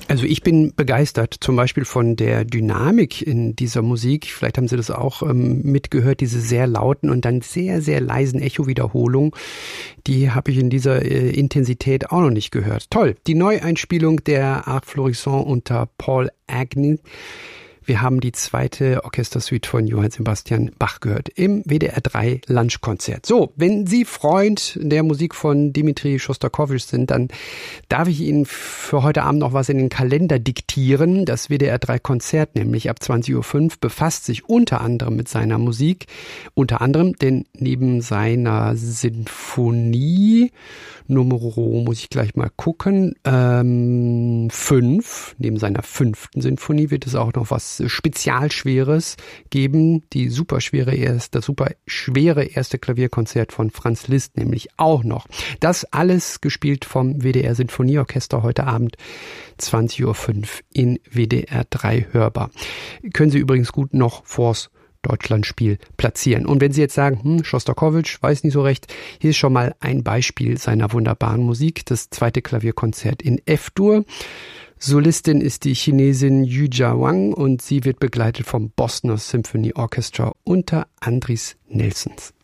Also ich bin begeistert, zum Beispiel von der Dynamik in dieser Musik. Vielleicht haben Sie das auch mitgehört, diese sehr lauten und dann sehr, sehr leisen Echo-Wiederholungen. Die habe ich in dieser Intensität auch noch nicht gehört. Toll, die Neueinspielung der Art Florissant unter Paul Agnew. Wir haben die zweite Orchestersuite von Johann Sebastian Bach gehört im WDR 3 Lunchkonzert. So, wenn Sie Freund der Musik von Dmitri Schostakowitsch sind, dann darf ich Ihnen für heute Abend noch was in den Kalender diktieren. Das WDR 3 Konzert, nämlich ab 20.05 Uhr, befasst sich unter anderem mit seiner Musik. Unter anderem, denn neben seiner Sinfonie Numero, muss ich gleich mal gucken, 5, neben seiner 5. Sinfonie wird es auch noch was Spezialschweres geben. Das super schwere erste Klavierkonzert von Franz Liszt nämlich auch noch. Das alles gespielt vom WDR Sinfonieorchester heute Abend 20.05 Uhr in WDR 3 hörbar. Können Sie übrigens gut noch vors Deutschlandspiel platzieren. Und wenn Sie jetzt sagen, Schostakowitsch, weiß nicht so recht, hier ist schon mal ein Beispiel seiner wunderbaren Musik, das zweite Klavierkonzert in F-Dur. Solistin ist die Chinesin Yu Jia Wang und sie wird begleitet vom Boston Symphony Orchestra unter Andris Nelsons.